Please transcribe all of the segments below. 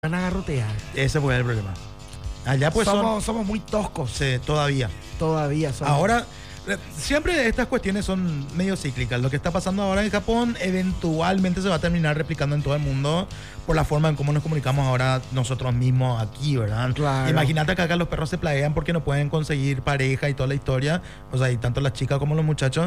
van a garrotear. Ese fue el problema. Allá pues somos muy toscos. Sí, todavía. Todavía somos. Ahora, siempre estas cuestiones son medio cíclicas. Lo que está pasando ahora en Japón eventualmente se va a terminar replicando en todo el mundo por la forma en cómo nos comunicamos ahora nosotros mismos aquí, ¿verdad? Claro. Imagínate que acá los perros se plaguean porque no pueden conseguir pareja y toda la historia. O sea, y tanto las chicas como los muchachos.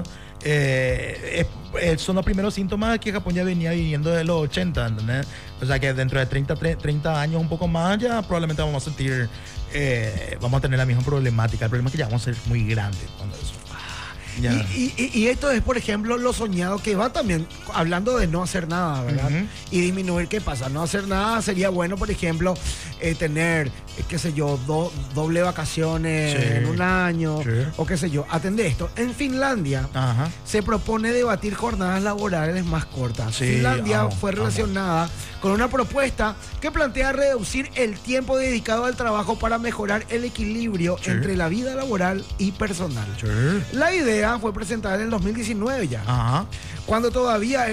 Son los primeros síntomas que Japón ya venía viviendo de los 80, ¿entendés? O sea que dentro de 30 años, un poco más, ya probablemente vamos a sentir, vamos a tener la misma problemática. El problema es que ya vamos a ser muy grandes cuando eso. Ya. Y esto es, por ejemplo, lo soñado que va también, hablando de no hacer nada, ¿verdad? Uh-huh. Y disminuir, ¿qué pasa? No hacer nada sería bueno, por ejemplo, tener, qué sé yo, doble vacaciones Sí. en un año, Sí. o qué sé yo. Atende esto. En Finlandia Ajá. se propone debatir jornadas laborales más cortas. Sí, Finlandia fue amo. relacionada con una propuesta que plantea reducir el tiempo dedicado al trabajo para mejorar el equilibrio Sí. entre la vida laboral y personal. Sí. La idea fue presentada en el 2019 ya, Ajá. cuando todavía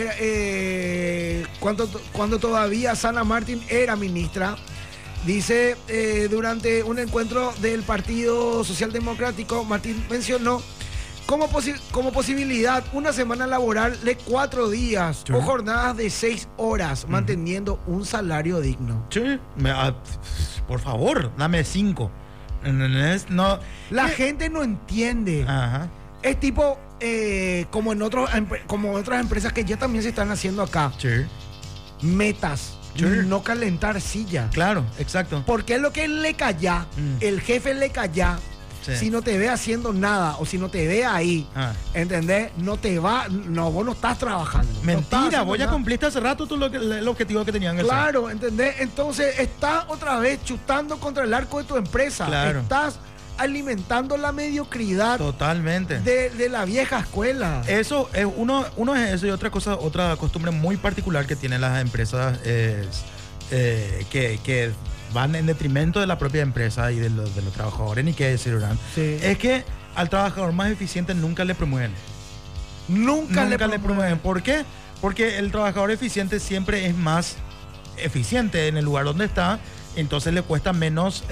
cuando todavía Sanna Marin era ministra. Dice, durante un encuentro del Partido Socialdemocrático, Martín mencionó como posibilidad una semana laboral de 4 días Sí. o jornadas de 6 horas, manteniendo un salario digno. Sí. Por favor, dame 5. No. La gente no entiende. Ajá. Es tipo como en otras empresas que ya también se están haciendo acá. Sí. Metas, Sí. no calentar silla. Claro, exacto. Porque es lo que él le calla, el jefe le calla. Sí. Si no te ve haciendo nada o si no te ve ahí, Ah. ¿entendés? Vos no estás trabajando. No estás Mentira, haciendo vos ya nada. cumpliste hace rato el objetivo que tenían que hacer. Claro, ¿entendés? Entonces estás otra vez chutando contra el arco de tu empresa. Claro. Estás alimentando la mediocridad Totalmente. de la vieja escuela. Eso es uno es eso, y otra cosa, otra costumbre muy particular que tienen las empresas es que van en detrimento de la propia empresa y de los trabajadores, ni qué decir, ¿verdad? Sí. Es que al trabajador más eficiente nunca le promueven. Nunca le promueven. promueven. ¿Por qué? Porque el trabajador eficiente siempre es más eficiente en el lugar donde está, entonces le cuesta menos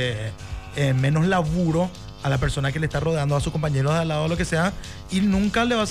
laburo a la persona que le está rodeando, a sus compañeros de al lado, lo que sea, y nunca le vas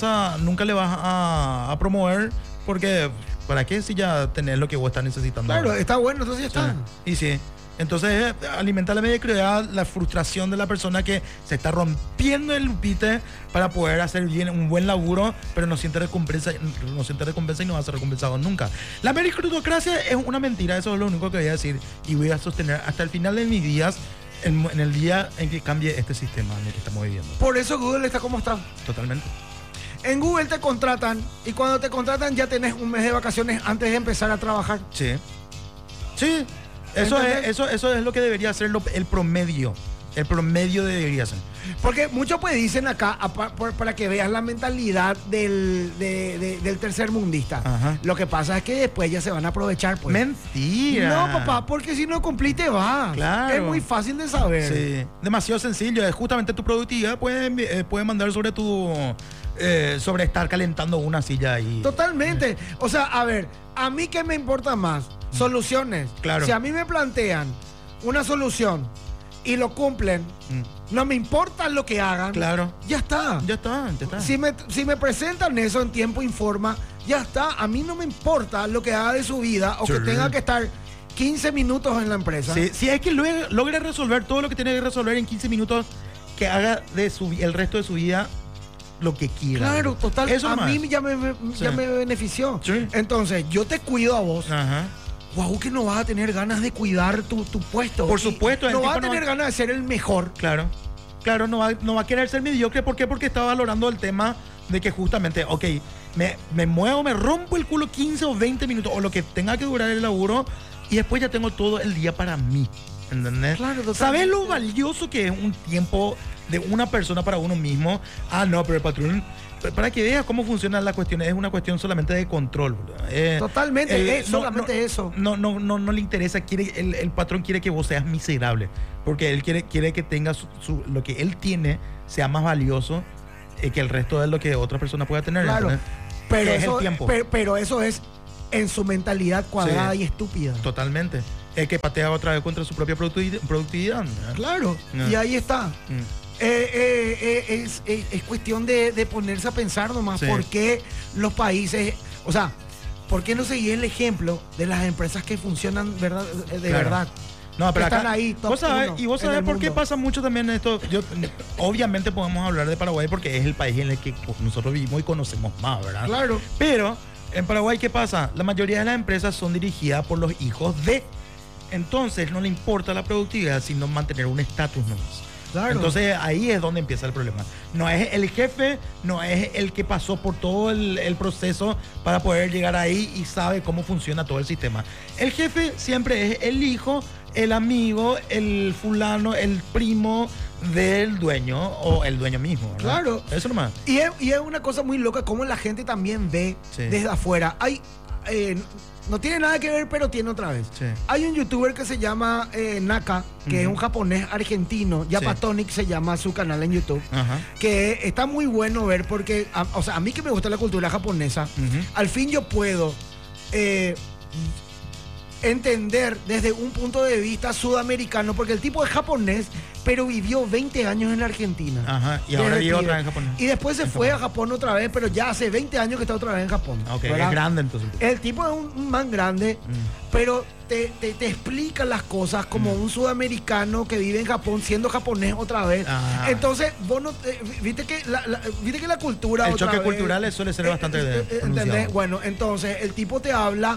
a promover, porque ¿para qué si ya tenés lo que vos estás necesitando? Claro, ahora? está bueno, entonces ya está. Sí. Y sí. Entonces alimenta la mediocridad, la frustración de la persona que se está rompiendo el pite para poder hacer bien un buen laburo, pero no siente recompensa y no va a ser recompensado nunca. La meritocracia es una mentira, eso es lo único que voy a decir y voy a sostener hasta el final de mis días, en el día en que cambie este sistema en el que estamos viviendo. Por eso Google está como está. Totalmente. En Google te contratan y cuando te contratan ya tenés un mes de vacaciones antes de empezar a trabajar. Sí. Sí. Eso es lo que debería ser el promedio. El promedio debería ser. Porque muchos pues dicen acá, para que veas la mentalidad del tercermundista. Ajá. Lo que pasa es que después ya se van a aprovechar. Pues. Mentira. No, papá, porque si no cumpliste vas. Claro. Es muy fácil de saber. Sí, demasiado sencillo. Es justamente tu productividad puede mandar sobre estar calentando una silla ahí. Totalmente. O sea, a ver, a mí qué me importa más, soluciones. Claro. Si a mí me plantean una solución y lo cumplen, no me importa lo que hagan. Claro. Ya está. Ya está. Si me presentan eso en tiempo y forma, ya está. A mí no me importa lo que haga de su vida o Sí. que tenga que estar 15 minutos en la empresa. Sí, si es que logre resolver todo lo que tiene que resolver en 15 minutos, que haga el resto de su vida lo que quiera. Claro, total. Eso a nomás. mí ya me benefició. Sí. Entonces, yo te cuido a vos. Ajá. Guau, que no vas a tener ganas de cuidar tu puesto. Por Y supuesto, el no vas a tipo no tener va- ganas de ser el mejor. Claro, no va a querer ser mediocre. ¿Por qué? Porque está valorando el tema de que justamente, ok, me muevo, me rompo el culo 15 o 20 minutos o lo que tenga que durar el laburo y después ya tengo todo el día para mí. ¿Entendés? Claro, totalmente. ¿Sabes lo valioso que es un tiempo de una persona para uno mismo? Ah, no, pero el patrón, para que veas cómo funcionan las cuestiones, es una cuestión solamente de control. Totalmente, solamente eso. No le interesa, el patrón quiere que vos seas miserable, porque él quiere que tengas lo que él tiene sea más valioso que el resto de lo que otra persona pueda tener. Claro, ¿entendés? pero Que es eso, el tiempo. pero eso es en su mentalidad cuadrada Sí. y estúpida. Totalmente. Es que patea otra vez contra su propia productividad. ¿no? Claro, y ahí está. Es cuestión de ponerse a pensar nomás por qué los países, o sea, por qué no seguir el ejemplo de las empresas que funcionan verdad. No, pero están acá, ahí, vos sabés por qué pasa mucho también esto. Obviamente podemos hablar de Paraguay porque es el país en el que nosotros vivimos y conocemos más, ¿verdad? Claro. Pero en Paraguay, ¿qué pasa? La mayoría de las empresas son dirigidas por los hijos de. Entonces no le importa la productividad, sino mantener un estatus nomás. Claro. Entonces ahí es donde empieza el problema. No es el jefe, no es el que pasó por todo el proceso para poder llegar ahí y sabe cómo funciona todo el sistema. El jefe siempre es el hijo, el amigo, el fulano, el primo del dueño o el dueño mismo, ¿verdad? Claro. Eso nomás. Y es una cosa muy loca cómo la gente también ve desde afuera. No tiene nada que ver, pero tiene otra vez. Sí. Hay un youtuber que se llama Naka, que es un japonés argentino. Yapatonic se llama su canal en YouTube. Que está muy bueno ver porque, a mí que me gusta la cultura japonesa, al fin yo puedo entender desde un punto de vista sudamericano, porque el tipo es japonés, pero vivió 20 años en Argentina. Y ahora vive otra vez en Japón. Y después se fue a Japón otra vez, pero ya hace 20 años que está otra vez en Japón. Ok, es grande entonces. El tipo es un man grande, pero te explica las cosas como un sudamericano que vive en Japón, siendo japonés otra vez. Entonces, vos no... viste que la cultura... El choque cultural suele ser bastante ¿entendés? Bueno, entonces, el tipo te habla...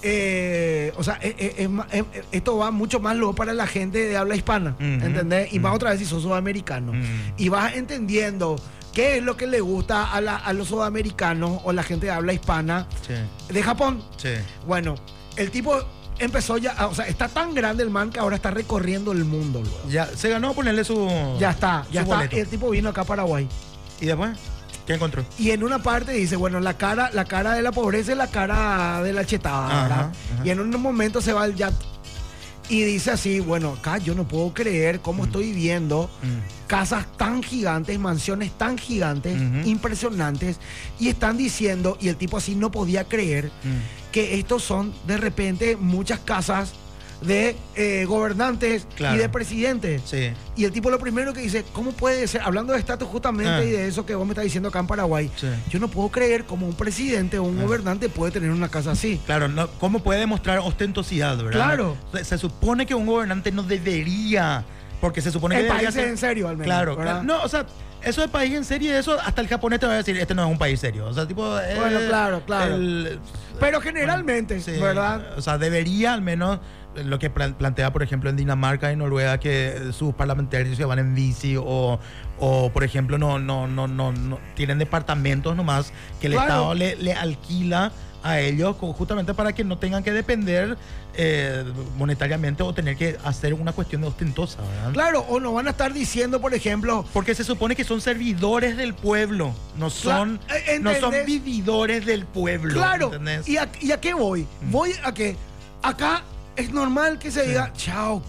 esto va mucho más luego para la gente de habla hispana, ¿entendés? Y más otra vez si sos sudamericano. Y vas entendiendo qué es lo que le gusta a los sudamericanos o la gente de habla hispana de Japón. Bueno, el tipo empezó ya, está tan grande el man que ahora está recorriendo el mundo. Luego. Ya se ganó a ponerle su... Ya está. El tipo vino acá a Paraguay. ¿Y después? ¿Qué encontró? Y en una parte dice, bueno, la cara de la pobreza es la cara de la chetada, ¿verdad? Y en un momento se va al yate y dice así, bueno, acá yo no puedo creer cómo estoy viendo casas tan gigantes, mansiones tan gigantes, impresionantes, y están diciendo, y el tipo así no podía creer que estos son de repente muchas casas de gobernantes y de presidentes. Y el tipo lo primero que dice, ¿cómo puede ser? Hablando de estatus justamente y de eso que vos me estás diciendo acá en Paraguay, yo no puedo creer cómo un presidente o un gobernante puede tener una casa así. Claro, no, ¿cómo puede demostrar ostentosidad, verdad? Claro. Se supone que un gobernante no debería, porque se supone que el país es en serio, al menos. Claro. No, o sea, eso de país en serio, eso hasta el japonés te va a decir, este no es un país serio. O sea, tipo... bueno, claro. Pero generalmente, ¿verdad? O sea, debería al menos... Lo que plantea, por ejemplo, en Dinamarca y Noruega, que sus parlamentarios se van en bici o por ejemplo, no tienen departamentos nomás que el Estado le alquila a ellos justamente para que no tengan que depender monetariamente o tener que hacer una cuestión ostentosa, ¿verdad? Claro, o no van a estar diciendo, por ejemplo... Porque se supone que son servidores del pueblo, no son vividores del pueblo. Claro, ¿y a qué voy? Voy a que acá... Es normal que se diga, chao,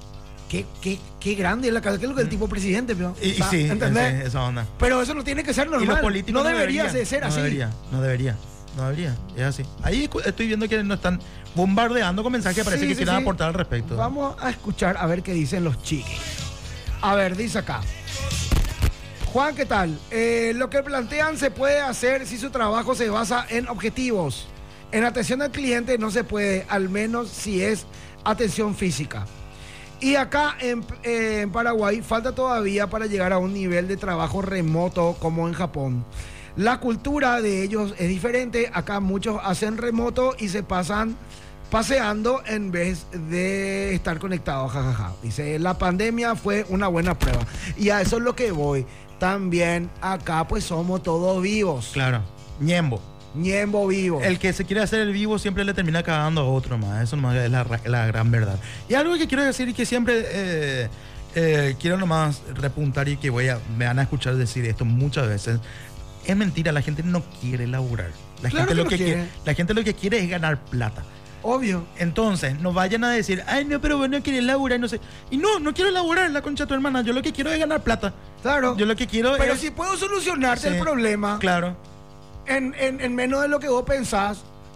qué grande es la casa, que es lo que el tipo presidente, ¿no? ¿Entendés? Esa onda. Pero eso no tiene que ser normal. Y los políticos no debería ser así. No debería, es así. Ahí estoy viendo que nos están bombardeando con mensajes que parece que quieren aportar al respecto. Vamos a escuchar a ver qué dicen los chiques. A ver, dice acá. Juan, ¿qué tal? Lo que plantean se puede hacer si su trabajo se basa en objetivos. En atención al cliente no se puede, al menos si es atención física. Y acá en Paraguay falta todavía para llegar a un nivel de trabajo remoto como en Japón. La cultura de ellos es diferente. Acá muchos hacen remoto y se pasan paseando en vez de estar conectados. Jajaja. Dice, la pandemia fue una buena prueba. Y a eso es lo que voy. También acá pues somos todos vivos. Claro, ñembo vivo. El que se quiere hacer el vivo siempre le termina cagando a otro más. Eso nomás es la gran verdad. Y algo que quiero decir y que siempre quiero nomás repuntar y que me van a escuchar decir esto muchas veces. Es mentira, la gente no quiere laburar. La gente lo que quiere es ganar plata. Obvio. Entonces, no vayan a decir, ay, no, pero vos no querés laburar, no sé. Y no quiero laburar, la concha de tu hermana. Yo lo que quiero es ganar plata. Claro. Yo lo que quiero pero si puedo solucionarte el problema. Claro. En menos de lo que vos pensás,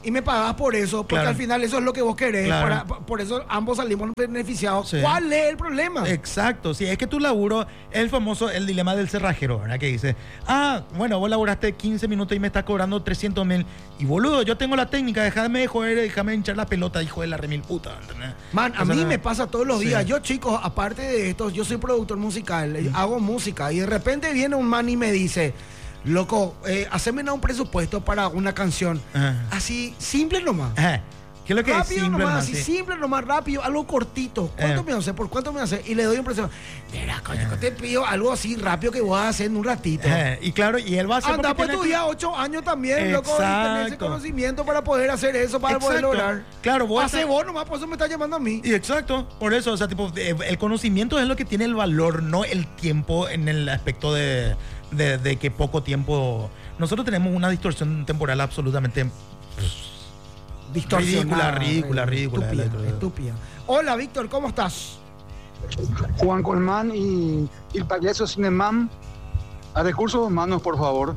y me pagás por eso, porque Claro. al final eso es lo que vos querés. Claro. Por eso ambos salimos beneficiados. Sí. ¿Cuál es el problema? Exacto, sí, es que tu laburo es el famoso, el dilema del cerrajero, ¿verdad? Que dice, bueno, vos laburaste 15 minutos y me estás cobrando 300.000. Y boludo, yo tengo la técnica, déjame de joder, déjame hinchar la pelota, hijo de la remil puta, ¿entendés? Man, a O sea, mí me pasa todos los sí. días. Yo, chicos, aparte de esto, yo soy productor musical, hago música y de repente viene un man y me dice, loco, haceme un presupuesto para una canción. Ajá. Así, simple nomás. Ajá. ¿Qué es lo que es Rápido simple, nomás, ¿no? así Sí. simple nomás, rápido, algo cortito. ¿Cuánto me hace? ¿Por cuánto me hace? Y le doy un precio. Mira, coño, yo te pido algo así rápido que voy a hacer en un ratito. Y claro, y él va a hacer Anda, porque pues tiene estudia 8 años también, loco, y tener ese Exacto. conocimiento para poder hacer eso, para poder Exacto. lograr. Claro, vos Hace estás- vos nomás, por eso me estás llamando a mí. Y exacto, por eso, o sea, tipo, el conocimiento es lo que tiene el valor, no el tiempo en el aspecto de que poco tiempo. Nosotros tenemos una distorsión temporal absolutamente Distorsionada, ridícula. Estúpida. Hola, Víctor, ¿cómo estás? Juan Colmán y el payaso Cinemam. A recursos humanos, por favor.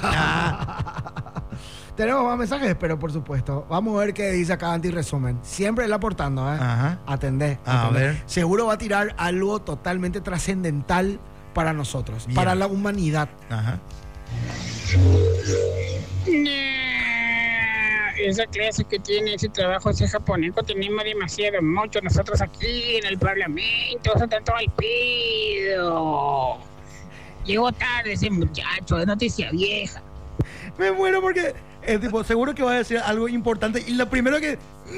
Tenemos más mensajes, pero por supuesto. Vamos a ver qué dice acá anti-resumen. Siempre él aportando, ¿eh? Ajá. Atendé. A atendé. ver. Seguro va a tirar algo totalmente trascendental para nosotros, Bien. para la humanidad. Ajá. Esa clase que tiene ese trabajo, ese japonés, tenemos demasiado mucho nosotros aquí en el Parlamento, eso está todo al pedo. Llegó tarde ese muchacho, es noticia vieja. Me muero porque tipo, seguro que va a decir algo importante y lo primero que...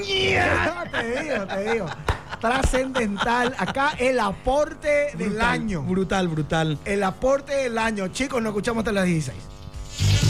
te digo. Trascendental. Acá el aporte del año. Brutal. El aporte del año. Chicos, nos escuchamos hasta las 16.